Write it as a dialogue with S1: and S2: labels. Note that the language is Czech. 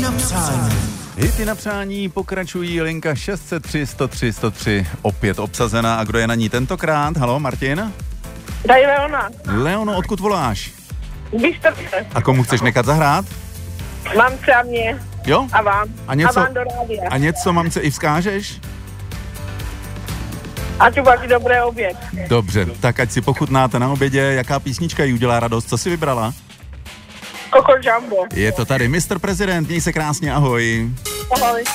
S1: Hity na přání pokračují, linka 603 103 103 opět obsazena. A kdo je na ní tentokrát? Halo, Martin?
S2: Tady Leona.
S1: Leono, odkud voláš?
S2: Bystrce.
S1: A komu chceš nechat zahrát?
S2: Mamce a mě.
S1: Jo?
S2: A vám.
S1: A něco,
S2: A vám do rádia.
S1: a něco mamce i vzkážeš?
S2: Ať uvaří dobré oběd.
S1: Dobře, tak ať si pochutnáte na obědě. Jaká písnička jí udělá radost? Co si vybrala?
S2: Coco Jumbo.
S1: Je to tady Mr. Prezident, měj se krásně, ahoj.
S2: Ahoj.